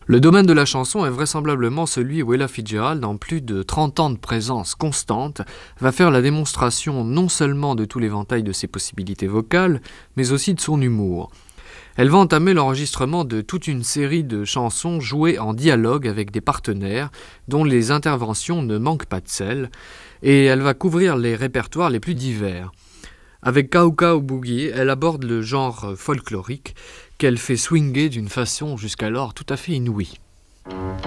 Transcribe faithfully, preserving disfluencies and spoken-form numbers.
Le domaine de la chanson est vraisemblablement celui où Ella Fitzgerald, en plus de trente ans de présence constante, va faire la démonstration non seulement de tout l'éventail de ses possibilités vocales, mais aussi de son humour. Elle va entamer l'enregistrement de toute une série de chansons jouées en dialogue avec des partenaires, dont les interventions ne manquent pas de sel, et elle va couvrir les répertoires les plus divers. Avec Cow Cow Boogie, elle aborde le genre folklorique qu'elle fait swinger d'une façon jusqu'alors tout à fait inouïe.